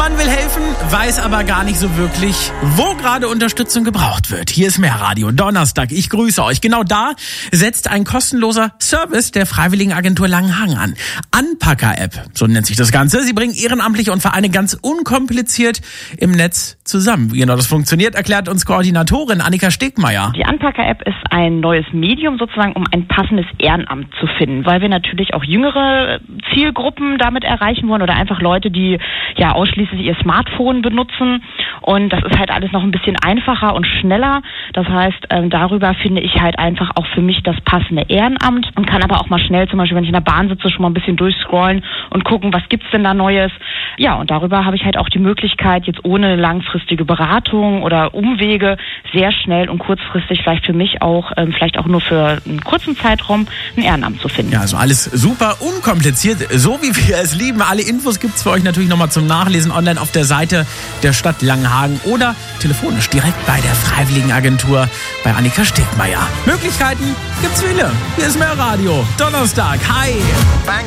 Man will helfen, weiß aber gar nicht so wirklich, wo gerade Unterstützung gebraucht wird. Hier ist Mehrradio Donnerstag. Ich grüße euch. Genau da setzt ein kostenloser Service der Freiwilligenagentur Langenhagen an. Anpacker-App, so nennt sich das Ganze. Sie bringen Ehrenamtliche und Vereine ganz unkompliziert im Netz zusammen. Wie genau das funktioniert, erklärt uns Koordinatorin Annika Stegmeier. Die Anpacker-App ist ein neues Medium sozusagen, um ein passendes Ehrenamt zu finden, weil wir natürlich auch jüngere Zielgruppen damit erreichen wollen oder einfach Leute, die ja ausschließlich ihr Smartphone benutzen, und das ist halt alles noch ein bisschen einfacher und schneller. Das heißt, darüber finde ich halt einfach auch für mich das passende Ehrenamt und kann aber auch mal schnell, zum Beispiel wenn ich in der Bahn sitze, schon mal ein bisschen durchscrollen und gucken, was gibt's denn da Neues. Ja, und darüber habe ich halt auch die Möglichkeit, jetzt ohne langfristige Beratung oder Umwege sehr schnell und kurzfristig vielleicht für mich auch, vielleicht auch nur für einen kurzen Zeitraum ein Ehrenamt zu finden. Ja, also alles super unkompliziert, so wie wir es lieben. Alle Infos gibt's für euch natürlich nochmal zum Nachlesen online auf der Seite der Stadt Langenhagen oder telefonisch direkt bei der Freiwilligenagentur bei Annika Stegmeier. Möglichkeiten gibt's viele. Hier ist Mehrradio Donnerstag. Hi!